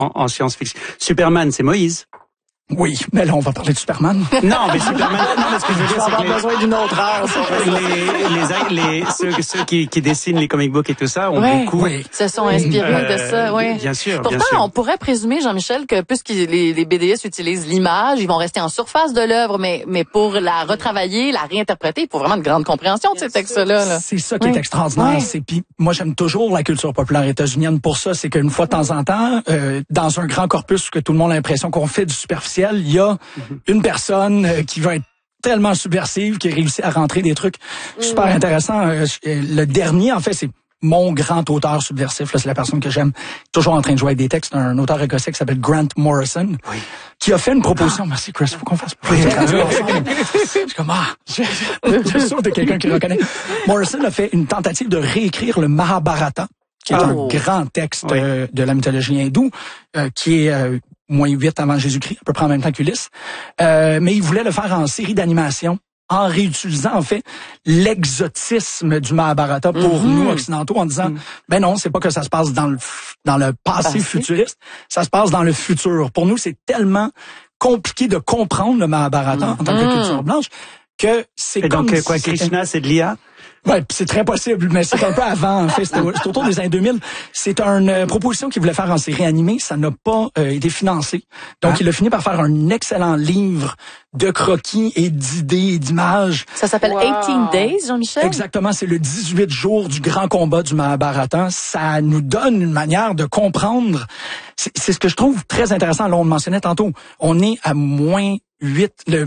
en science-fiction. Superman, c'est Moïse. Oui, mais là, on va parler de Superman. Non, mais Superman, non, ce que je veux dire, c'est que besoin d'une autre heure. ceux qui dessinent les comic books et tout ça ont beaucoup. Oui. Se sont inspirés de ça, oui. Bien sûr, Pourtant, bien sûr. on pourrait présumer, Jean-Michel, que puisque les BDistes utilisent l'image, ils vont rester en surface de l'œuvre, mais pour la retravailler, la réinterpréter, il faut vraiment une grande compréhension de ces textes-là. Là. C'est ça qui est extraordinaire. Oui. Puis moi, j'aime toujours la culture populaire états-unienne pour ça. C'est qu'une fois de temps en temps, dans un grand corpus que tout le monde a l'impression qu'on fait du superficiel, il y a une personne qui va être tellement subversive, qui réussit à rentrer des trucs super intéressants. Le dernier, en fait, c'est mon grand auteur subversif. Là, c'est la personne que j'aime, toujours en train de jouer avec des textes, un auteur écossais qui s'appelle Grant Morrison, qui a fait une proposition. Merci, Chris, faut qu'on fasse plus. Je suis comme, je suis sûr de quelqu'un qui reconnaît. Morrison a fait une tentative de réécrire le Mahabharata, qui est un grand texte de la mythologie hindoue, qui est moins 8 avant Jésus-Christ, à peu près en même temps qu'Ulysse. Mais il voulait le faire en série d'animation, en réutilisant en fait l'exotisme du Mahabharata pour nous occidentaux, en disant ben non, c'est pas que ça se passe dans le passé futuriste, ça se passe dans le futur. Pour nous, c'est tellement compliqué de comprendre le Mahabharata en tant que culture blanche que c'est et comme donc quoi, Krishna, c'est de l'IA? Ouais, c'est très possible, mais c'est un peu avant. En fait, c'est autour des années 2000. C'est une proposition qu'il voulait faire en série animée. Ça n'a pas été financé. Donc, il a fini par faire un excellent livre de croquis et d'idées et d'images. Ça s'appelle 18 Days, Jean-Michel? Exactement, c'est le 18 jours du grand combat du Mahabharata. Ça nous donne une manière de comprendre. C'est ce que je trouve très intéressant. Là, on le mentionnait tantôt. On est à moins 8, le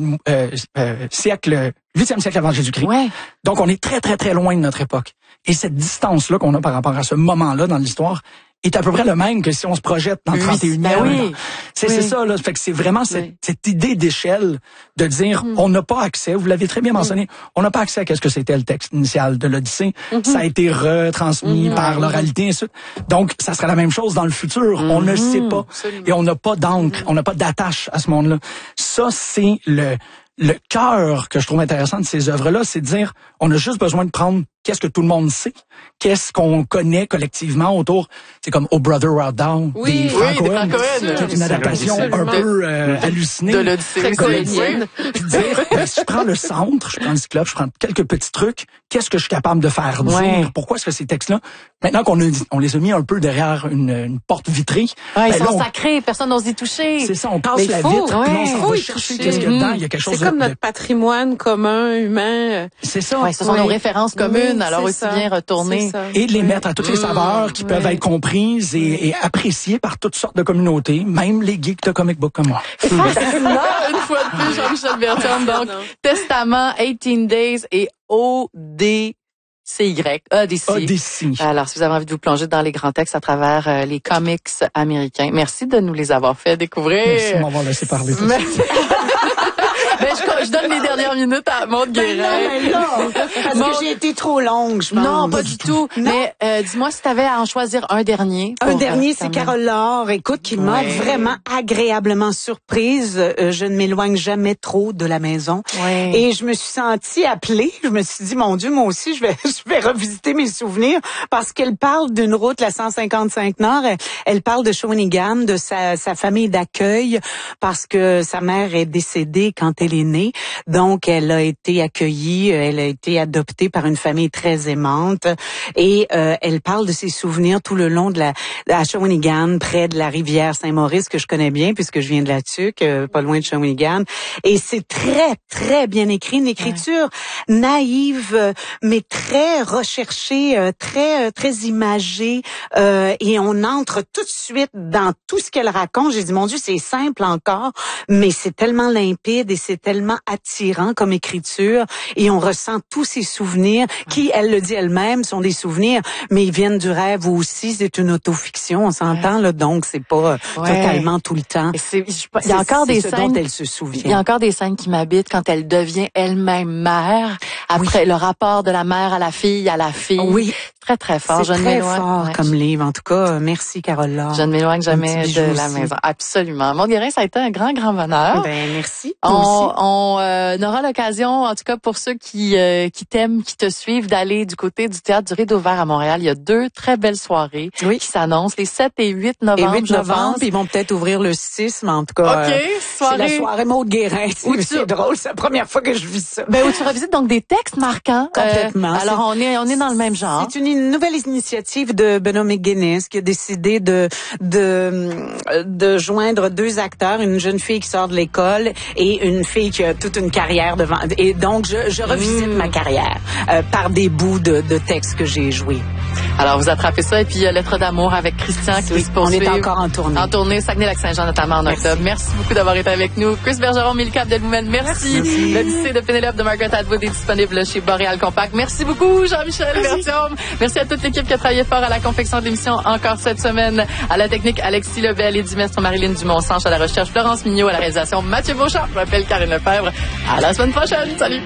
siècle, 8e siècle avant Jésus-Christ. Ouais. Donc, on est très, très, très loin de notre époque. Et cette distance-là qu'on a par rapport à ce moment-là dans l'histoire est à peu près le même que si on se projette dans le 31e. C'est ça, là. Fait que c'est vraiment cette idée d'échelle de dire, on n'a pas accès, vous l'avez très bien mentionné, on n'a pas accès à qu'est-ce que c'était le texte initial de l'Odyssée. Ça a été retransmis par l'oralité et ainsi de suite. Donc, ça sera la même chose dans le futur. On ne sait pas. Et on n'a pas d'encre, on n'a pas d'attache à ce monde-là. Ça, c'est le cœur que je trouve intéressant de ces œuvres-là, c'est de dire, on a juste besoin de prendre qu'est-ce que tout le monde sait, qu'est-ce qu'on connaît collectivement autour. C'est comme Oh Brother Where Art Thou des Frank Cohen, qui est une adaptation un peu hallucinée. De l'Odyssée colonienne. Puis dire, si je prends le centre, je prends le cyclope, je prends quelques petits trucs, qu'est-ce que je suis capable de faire dire? Pourquoi est-ce que ces textes-là, maintenant qu'on les a mis un peu derrière une porte vitrée, ils sont sacrés, personne n'ose y toucher. C'est ça, on casse la vitre, puis on s'en va chercher qu'est-ce qu'il y a dedans, il y a quelque chose comme notre patrimoine commun, humain. C'est ça. Ce sont nos références communes, alors aussi bien retourner. Et de les mettre à toutes les saveurs qui peuvent être comprises et appréciées par toutes sortes de communautés, même les geeks de comic book comme moi. Fascinant, une fois de plus, Jean-Michel Bertrand. Donc, Testament, 18 Days et Odyssey. Odyssey. Alors, si vous avez envie de vous plonger dans les grands textes à travers les comics américains, merci de nous les avoir fait découvrir. Merci de m'avoir laissé parler. Je donne les dernières minutes à Maude Guérin. Parce que j'ai été trop longue, je pense. Non, pas du tout. Mais dis-moi si tu avais à en choisir un dernier. Un dernier, c'est Carole Laure, écoute, qui m'a vraiment agréablement surprise. Je ne m'éloigne jamais trop de la maison. Et je me suis sentie appelée. Je me suis dit, mon Dieu, moi aussi, je vais revisiter mes souvenirs parce qu'elle parle d'une route, la 155 Nord. Elle parle de Shawinigan, de sa famille d'accueil parce que sa mère est décédée quand elle est née. Donc, elle a été accueillie, elle a été adoptée par une famille très aimante et elle parle de ses souvenirs tout le long de à Shawinigan, près de la rivière Saint-Maurice que je connais bien puisque je viens de là-dessus, pas loin de Shawinigan. Et c'est très, très bien écrit, une écriture naïve, mais très recherchée, très, très imagée. Et on entre tout de suite dans tout ce qu'elle raconte. J'ai dit, mon Dieu, c'est simple encore, mais c'est tellement limpide et c'est tellement attirant comme écriture et on ressent tous ces souvenirs qui, elle le dit elle-même, sont des souvenirs, mais ils viennent du rêve aussi. C'est une autofiction, on s'entend là, donc c'est pas totalement tout le temps. Il y a encore des scènes dont elle se souvient. Il y a encore des scènes qui m'habitent quand elle devient elle-même mère. Après le rapport de la mère à la fille, Oui. Très, très fort. C'est très fort comme livre. En tout cas, merci, Carole Laure. Je ne m'éloigne jamais de la maison. Absolument. Maude Guérin, ça a été un grand, grand bonheur. Ben, merci. On aura l'occasion, en tout cas pour ceux qui t'aiment, qui te suivent, d'aller du côté du Théâtre du Rideau Vert à Montréal. Il y a 2 très belles soirées qui s'annoncent, les 7 et 8 novembre, je pense. Ils vont peut-être ouvrir le 6, mais en tout cas, c'est la soirée Maude Guérin. C'est drôle, c'est la première fois que je vis ça. Ben, où tu revisites donc des textes marquants. Complètement. Alors, on est dans le même genre. C'est une nouvelle initiative de Benoît McGuinness qui a décidé de joindre 2 acteurs, une jeune fille qui sort de l'école et une fille qui a toute une carrière devant. Et donc, je revisite ma carrière par des bouts de textes que j'ai joués. Alors, vous attrapez ça. Et puis, Lettre d'amour avec Christian qui se poursuit. On est encore en tournée. En tournée, Saguenay-Lac-Saint-Jean, notamment en octobre. Merci beaucoup d'avoir été avec nous. Chris Bergeron, Milka Abdelmoumen, merci. L'Odyssée de Pénélope de Margaret Atwood est disponible chez Boréal Compact. Merci beaucoup, Jean-Michel Bertium. Merci à toute l'équipe qui a travaillé fort à la confection de l'émission encore cette semaine. À la technique, Alexis Lebel et Dimestre Marilyn Dumont-Sanche. À la recherche, Florence Mignot. À la réalisation, Mathieu Beauchamp. Je m'appelle Karine Lefebvre. À la semaine prochaine. Salut.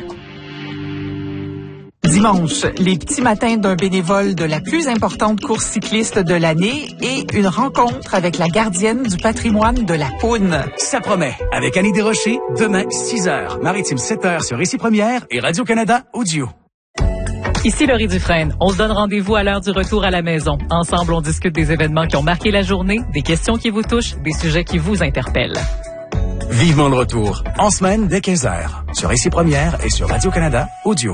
Dimanche, les petits matins d'un bénévole de la plus importante course cycliste de l'année et une rencontre avec la gardienne du patrimoine de la Poune. Ça promet. Avec Annie Desrochers, demain, 6h, Maritime 7h sur Ici Première et Radio-Canada Audio. Ici Laurie Dufresne. On se donne rendez-vous à l'heure du retour à la maison. Ensemble, on discute des événements qui ont marqué la journée, des questions qui vous touchent, des sujets qui vous interpellent. Vivement le retour. En semaine, dès 15h, sur Ici Première et sur Radio-Canada Audio.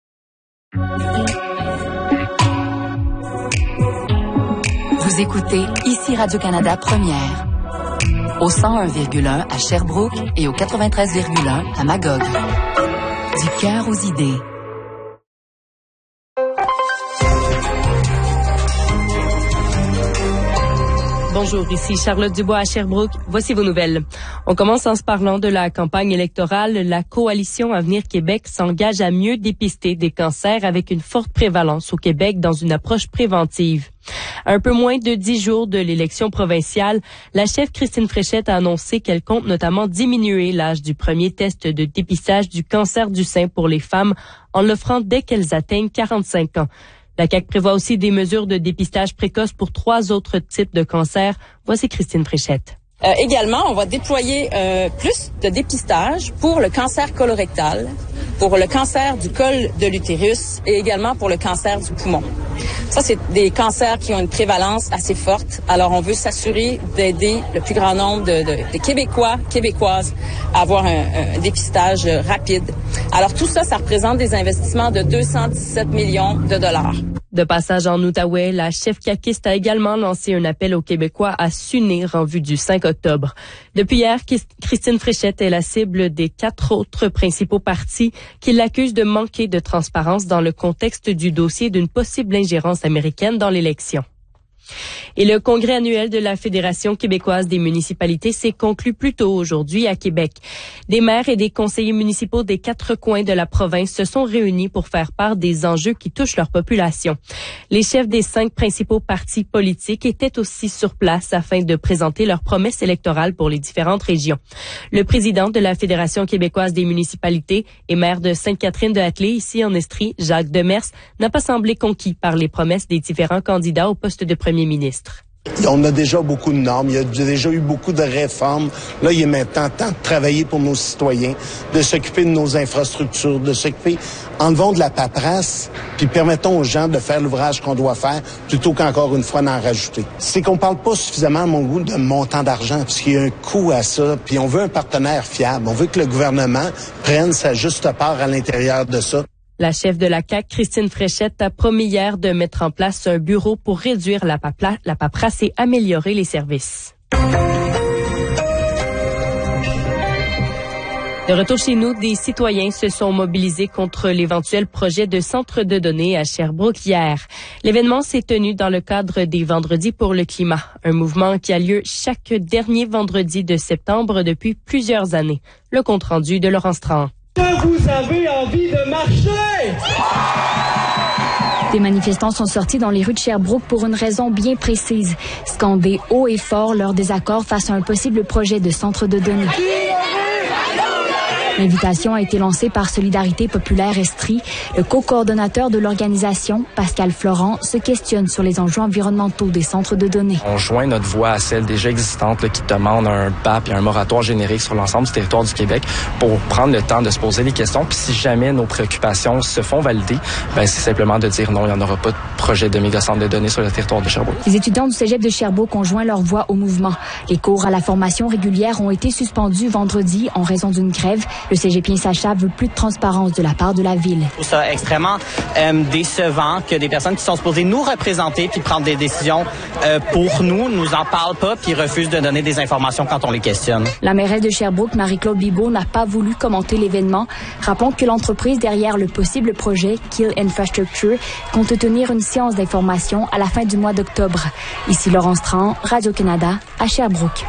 Vous écoutez Ici Radio-Canada Première. Au 101,1 à Sherbrooke et au 93,1 à Magog. Du cœur aux idées. Bonjour, ici Charlotte Dubois à Sherbrooke. Voici vos nouvelles. On commence en se parlant de la campagne électorale. La Coalition Avenir Québec s'engage à mieux dépister des cancers avec une forte prévalence au Québec dans une approche préventive. À un peu moins de 10 jours de l'élection provinciale, la chef Christine Fréchette a annoncé qu'elle compte notamment diminuer l'âge du premier test de dépistage du cancer du sein pour les femmes en l'offrant dès qu'elles atteignent 45 ans. La CAQ prévoit aussi des mesures de dépistage précoce pour 3 autres types de cancers. Voici Christine Fréchette. Également, on va déployer plus de dépistage pour le cancer colorectal, pour le cancer du col de l'utérus et également pour le cancer du poumon. Ça, c'est des cancers qui ont une prévalence assez forte. Alors, on veut s'assurer d'aider le plus grand nombre de Québécois, Québécoises à avoir un dépistage rapide. Alors, tout ça, ça représente des investissements de 217 millions de dollars. De passage en Outaouais, la chef caquiste a également lancé un appel aux Québécois à s'unir en vue du 5 octobre. Depuis hier, Christine Fréchette est la cible des 4 autres principaux partis qui l'accusent de manquer de transparence dans le contexte du dossier d'une possible ingérence américaine dans l'élection. Et le congrès annuel de la Fédération québécoise des municipalités s'est conclu plus tôt aujourd'hui à Québec. Des maires et des conseillers municipaux des 4 coins de la province se sont réunis pour faire part des enjeux qui touchent leur population. Les chefs des 5 principaux partis politiques étaient aussi sur place afin de présenter leurs promesses électorales pour les différentes régions. Le président de la Fédération québécoise des municipalités et maire de Sainte-Catherine-de-Hatley, ici en Estrie, Jacques Demers, n'a pas semblé conquis par les promesses des différents candidats au poste de premier ministre. On a déjà beaucoup de normes, il y a déjà eu beaucoup de réformes. Là, il est maintenant temps de travailler pour nos citoyens, de s'occuper de nos infrastructures, de s'occuper, enlevons de la paperasse, puis permettons aux gens de faire l'ouvrage qu'on doit faire, plutôt qu'encore une fois d'en rajouter. C'est qu'on parle pas suffisamment, à mon goût, de montant d'argent, puisqu'il y a un coût à ça, puis on veut un partenaire fiable. On veut que le gouvernement prenne sa juste part à l'intérieur de ça. La chef de la CAQ, Christine Fréchette, a promis hier de mettre en place un bureau pour réduire la paperasse et améliorer les services. De retour chez nous, des citoyens se sont mobilisés contre l'éventuel projet de centre de données à Sherbrooke hier. L'événement s'est tenu dans le cadre des Vendredis pour le climat, un mouvement qui a lieu chaque dernier vendredi de septembre depuis plusieurs années. Le compte-rendu de Laurence Tran. Vous avez envie de marcher! Des manifestants sont sortis dans les rues de Sherbrooke pour une raison bien précise. Scander haut et fort leur désaccord face à un possible projet de centre de données. L'invitation a été lancée par Solidarité populaire Estrie. Le co-coordonnateur de l'organisation, Pascal Florent, se questionne sur les enjeux environnementaux des centres de données. On joint notre voix à celle déjà existante qui demande un BAP et un moratoire générique sur l'ensemble du territoire du Québec pour prendre le temps de se poser les questions. Puis si jamais nos préoccupations se font valider, c'est simplement de dire non, il n'y en aura pas de projet de méga-centre de données sur le territoire de Sherbrooke. Les étudiants du Cégep de Sherbrooke ont joint leur voix au mouvement. Les cours à la formation régulière ont été suspendus vendredi en raison d'une grève. Le cégepien Sacha veut plus de transparence de la part de la ville. Je trouve ça extrêmement décevant que des personnes qui sont supposées nous représenter puis prendre des décisions pour nous en parlent pas puis refusent de donner des informations quand on les questionne. La mairesse de Sherbrooke, Marie-Claude Bibeau, n'a pas voulu commenter l'événement. Rappelons que l'entreprise derrière le possible projet Kill Infrastructure compte tenir une séance d'information à la fin du mois d'octobre. Ici Laurence Tran, Radio-Canada, à Sherbrooke.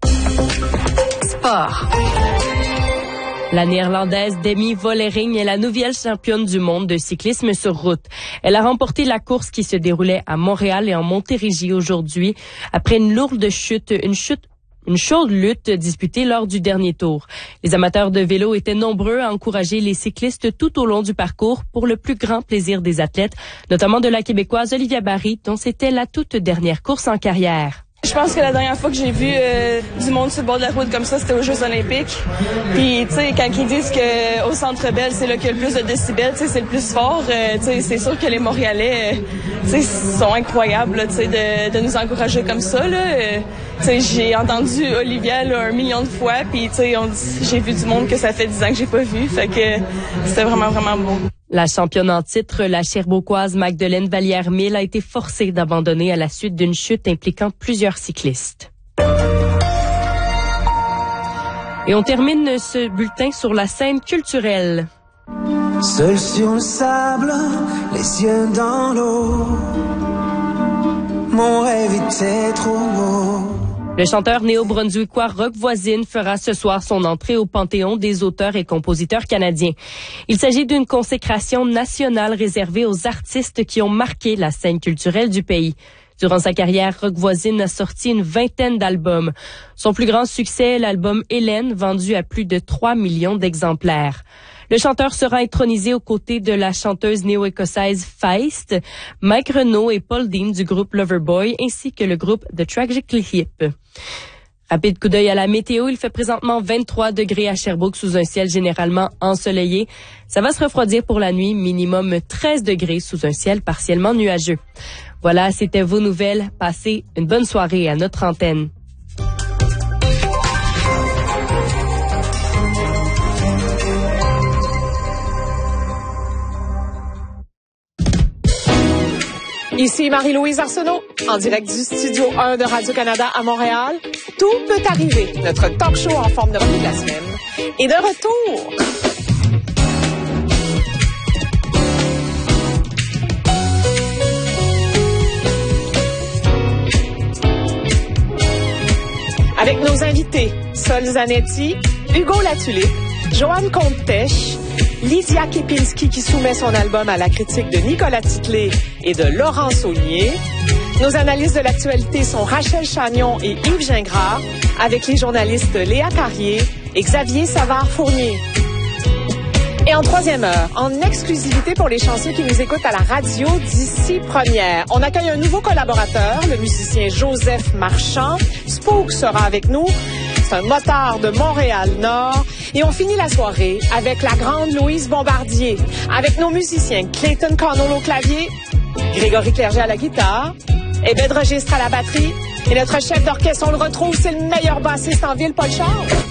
Sport. La Néerlandaise Demi Vollering est la nouvelle championne du monde de cyclisme sur route. Elle a remporté la course qui se déroulait à Montréal et en Montérégie aujourd'hui après une chaude lutte disputée lors du dernier tour. Les amateurs de vélo étaient nombreux à encourager les cyclistes tout au long du parcours pour le plus grand plaisir des athlètes, notamment de la Québécoise Olivia Barry, dont c'était la toute dernière course en carrière. Je pense que la dernière fois que j'ai vu du monde sur le bord de la route comme ça, c'était aux Jeux olympiques. Puis, tu sais, quand ils disent qu'au Centre Bell, c'est là qu'il y a le plus de décibels, tu sais, c'est le plus fort, tu sais, c'est sûr que les Montréalais, tu sais, sont incroyables, tu sais, de nous encourager comme ça, là. Tu sais, j'ai entendu Olivia, là, 1 million de fois, puis, tu sais, j'ai vu du monde que ça fait 10 ans que j'ai pas vu, fait que c'était vraiment, vraiment beau. La championne en titre, la Sherbrookoise Magdeleine Vallière-Mille, a été forcée d'abandonner à la suite d'une chute impliquant plusieurs cyclistes. Et on termine ce bulletin sur la scène culturelle. Seul sur le sable, les yeux dans l'eau, mon rêve était trop beau. Le chanteur néo-brunswickois Roch Voisine fera ce soir son entrée au Panthéon des auteurs et compositeurs canadiens. Il s'agit d'une consécration nationale réservée aux artistes qui ont marqué la scène culturelle du pays. Durant sa carrière, Roch Voisine a sorti une 20aine d'albums. Son plus grand succès est l'album Hélène, vendu à plus de 3 millions d'exemplaires. Le chanteur sera intronisé aux côtés de la chanteuse néo-écossaise Feist, Mike Renaud et Paul Dean du groupe Loverboy, ainsi que le groupe The Tragically Hip. Rapide coup d'œil à la météo, il fait présentement 23 degrés à Sherbrooke sous un ciel généralement ensoleillé. Ça va se refroidir pour la nuit, minimum 13 degrés sous un ciel partiellement nuageux. Voilà, c'était vos nouvelles. Passez une bonne soirée à notre antenne. Ici Marie-Louise Arsenault, en direct du Studio 1 de Radio-Canada à Montréal. Tout peut arriver. Notre talk show en forme de revue de la semaine est de retour. Avec nos invités, Sol Zanetti, Hugo Latulippe, Joanne Comte-Teche, Lydia Kepinski qui soumet son album à la critique de Nicolas Titley et de Laurent Saulnier. Nos analystes de l'actualité sont Rachel Chagnon et Yves Gingras, avec les journalistes Léa Carrier et Xavier Savard-Fournier. Et en troisième heure, en exclusivité pour les chanceux qui nous écoutent à la radio d'ici première, on accueille un nouveau collaborateur, le musicien Joseph Marchand. Spook sera avec nous. C'est un motard de Montréal-Nord. Et on finit la soirée avec la grande Louise Bombardier, avec nos musiciens Clayton Connell au clavier, Grégory Clerget à la guitare, Ebed Registre à la batterie, et notre chef d'orchestre, on le retrouve, c'est le meilleur bassiste en ville, Paul Charles.